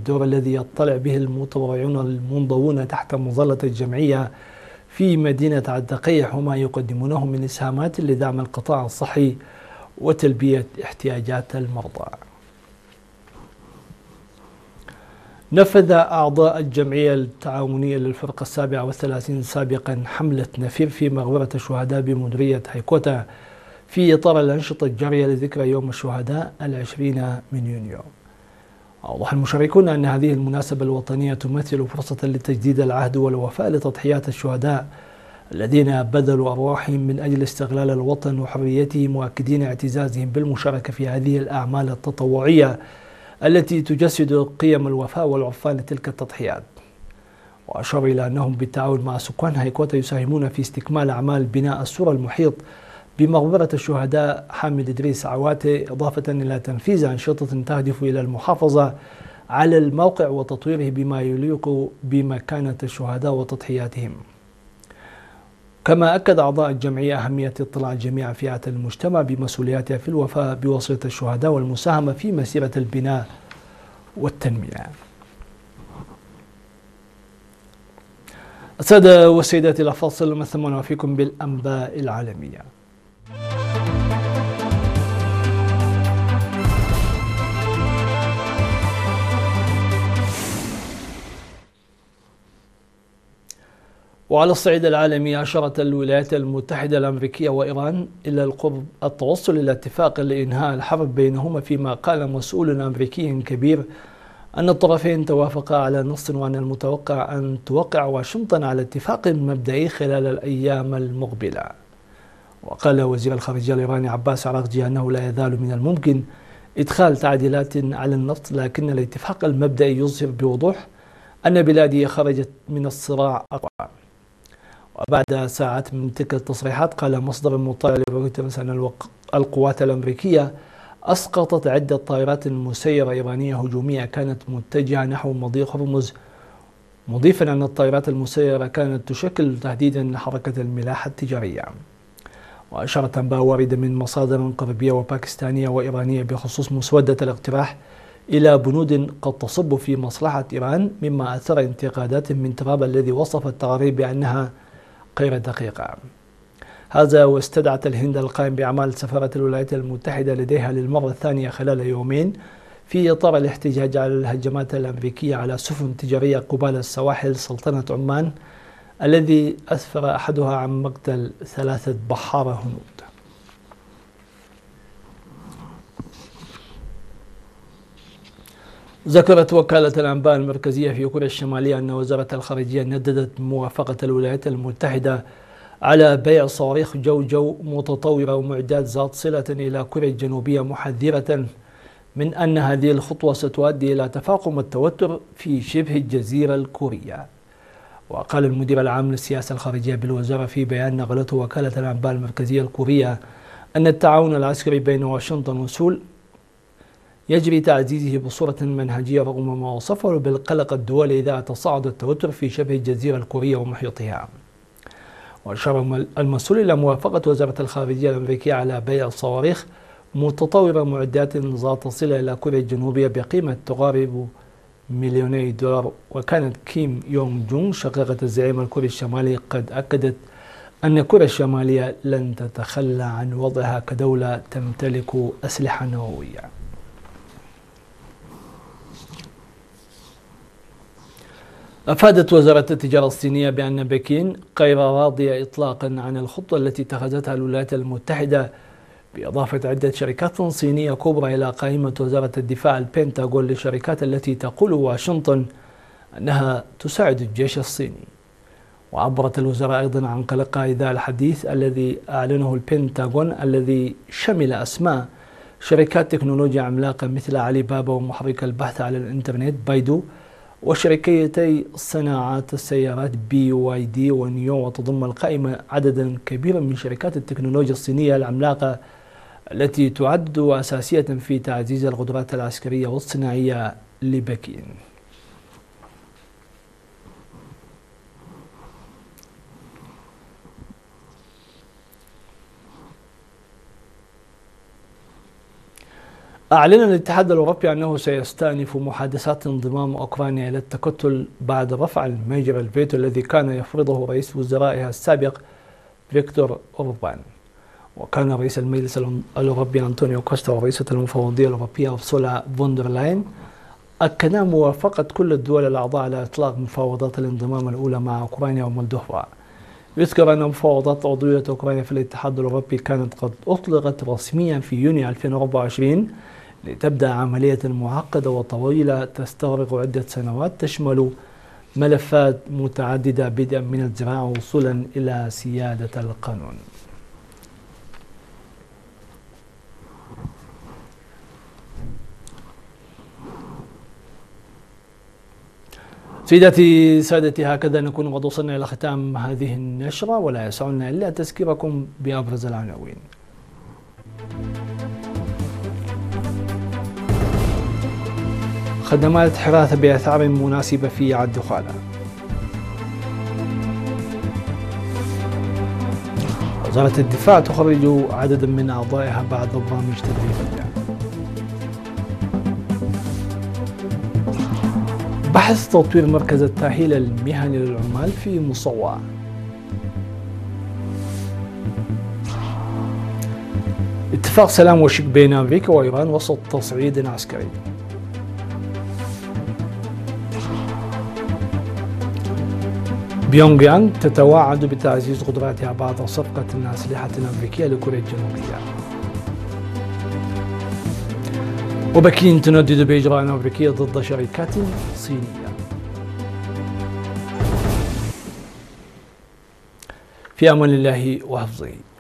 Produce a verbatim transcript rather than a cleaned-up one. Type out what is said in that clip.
الدور الذي يطلع به المتطوعون المنضوون تحت مظلة الجمعية في مدينة الدقيق وما يقدمونه من إسهامات لدعم القطاع الصحي وتلبية احتياجات المرضى. نفذ أعضاء الجمعية التعاونية للفرقة السابعة والثلاثين سابقا حملة نفير في مقبرة الشهداء بمديرية هيكوتا في إطار الأنشطة الجارية لذكرى يوم الشهداء العشرين من يونيو. أوضح المشاركون أن هذه المناسبة الوطنية تمثل فرصة لتجديد العهد والوفاء لتضحيات الشهداء الذين بذلوا أرواحهم من أجل استغلال الوطن وحريته، مؤكدين اعتزازهم بالمشاركة في هذه الأعمال التطوعية التي تجسد قيم الوفاء والعرفان لتلك التضحيات. وأشار إلى أنهم بالتعاون مع سكان هيكوتا يساهمون في استكمال أعمال بناء السور المحيط بمقبرة الشهداء حامد إدريس عواتي، إضافة إلى تنفيذ أنشطة تهدف إلى المحافظة على الموقع وتطويره بما يليق بمكانة الشهداء وتضحياتهم. كما أكد أعضاء الجمعية أهمية اطلاع جميع فئات المجتمع بمسؤولياتها في الوفاء بوصية الشهداء والمساهمة في مسيرة البناء والتنمية. السادة والسيدات إلى فاصل ثم ثمنا فيكم بالأنباء العالمية. وعلى الصعيد العالمي، أشارت الولايات المتحدة الأمريكية وإيران إلى القرب التوصل إلى اتفاق لإنهاء الحرب بينهما، فيما قال مسؤول أمريكي كبير أن الطرفين توافقا على نص وأن المتوقع أن توقع واشنطن على اتفاق مبدئي خلال الأيام المقبلة. وقال وزير الخارجية الإيراني عباس عراقجي أنه لا يزال من الممكن إدخال تعديلات على النفط، لكن الاتفاق المبدئي يظهر بوضوح أن بلاده خرجت من الصراع أقوى. وبعد ساعات من تلك التصريحات، قال مصدر مطلع لرويترز أن القوات الأمريكية أسقطت عدة طائرات مسيرة إيرانية هجومية كانت متجهة نحو مضيق هرمز، مضيفا أن الطائرات المسيرة كانت تشكل تهديدا لحركة الملاحة التجارية. وأشارت أنباء واردة من مصادر غربية وباكستانية وإيرانية بخصوص مسودة الاقتراح إلى بنود قد تصب في مصلحة إيران، مما أثار انتقادات من ترامب الذي وصف التقارير بأنها غير دقيقة. هذا واستدعت الهند القائم بأعمال سفارة الولايات المتحدة لديها للمرة الثانية خلال يومين في إطار الاحتجاج على الهجمات الأمريكية على سفن تجارية قبال السواحل سلطنة عمان، الذي أسفر أحدها عن مقتل ثلاثة بحارة هنود. ذكرت وكالة الأنباء المركزية في كوريا الشمالية أن وزارة الخارجية نددت موافقة الولايات المتحدة على بيع صواريخ جو جو متطورة ومعدات ذات صلة إلى كوريا الجنوبية، محذرة من أن هذه الخطوة ستؤدي إلى تفاقم التوتر في شبه الجزيرة الكورية. وقال المدير العام للسياسة الخارجية بالوزارة في بيان نقلته وكالة الأنباء المركزية الكورية أن التعاون العسكري بين واشنطن وسول يجري تعزيزه بصورة منهجية رغم ما وصفه بالقلق الدولي إذا تصاعد التوتر في شبه الجزيرة الكورية ومحيطها. وأشار المسؤول إلى موافقة وزارة الخارجية الأمريكية على بيع الصواريخ متطورة معدات ذات صلة إلى كوريا الجنوبية بقيمة تقارب مليوني دولار. وكانت كيم يونغ جون شقيقة الزعيم الكوري الشمالي قد أكدت أن كوريا الشمالية لن تتخلى عن وضعها كدولة تمتلك أسلحة نووية. أفادت وزارة التجارة الصينية بأن بكين غير راضية إطلاقا عن الخطوة التي اتخذتها الولايات المتحدة بإضافة عدة شركات صينية كبرى إلى قائمة وزارة الدفاع البنتاغون للشركات التي تقول واشنطن أنها تساعد الجيش الصيني. وعبرت الوزارة أيضا عن قلقها إزاء الحديث الذي أعلنه البنتاغون الذي شمل أسماء شركات تكنولوجيا عملاقة مثل علي بابا ومحرك البحث على الإنترنت بايدو، وشركتي صناعات السيارات بي واي دي ونيو. وتضم القائمة عددا كبيرا من شركات التكنولوجيا الصينية العملاقة التي تعد أساسية في تعزيز القدرات العسكرية والصناعية لبكين. أعلن الاتحاد الأوروبي أنه سيستأنف محادثات انضمام أوكرانيا إلى التكتل بعد رفع المجر الفيتو الذي كان يفرضه رئيس وزرائها السابق فيكتور أوربان. وكان رئيس المجلس الأوروبي أنطونيو كوستا ورئيسة المفوضية الأوروبية أرسولا فوندر لاين أكدا موافقة كل الدول الأعضاء على إطلاق مفاوضات الانضمام الأولى مع أوكرانيا ومولدوفا. يذكر أن مفاوضات عضوية أوكرانيا في الاتحاد الأوروبي كانت قد أطلقت رسميا في يونيو ألفين وأربعة وعشرين لتبدأ عملية معقدة وطويلة تستغرق عدة سنوات تشمل ملفات متعددة بدءا من الزراعة وصولا إلى سيادة القانون. سيداتي سادتي، هكذا نكون قد وصلنا إلى ختام هذه النشرة، ولا يسعنا إلا تذكيركم بأبرز العناوين. خدمات حراثة بأسعار مناسبة في عد دخالة. وزارة الدفاع تخرج عددا من أعضائها بعد برامج تدريبية. بحث تطوير مركز التأهيل المهني للعمال في مصوى. اتفاق سلام وشيك بين أمريكا وإيران وسط تصعيد عسكري. بيونغ يانغ تتوعد بتعزيز قدراتها بعد صفقة أسلحة أمريكية لكوريا الجنوبية. وبكين تندد بإجراء أمريكية ضد شركات صينية. في أمان الله وحفظه.